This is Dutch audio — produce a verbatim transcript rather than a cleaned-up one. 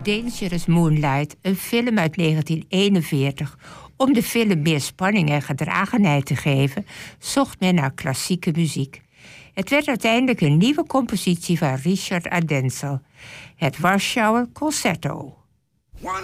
Dangerous Moonlight, een film uit negentien eenenveertig... om de film meer spanning en gedragenheid te geven, zocht men naar klassieke muziek. Het werd uiteindelijk een nieuwe compositie van Richard Adenzel, het Warschauer Concerto.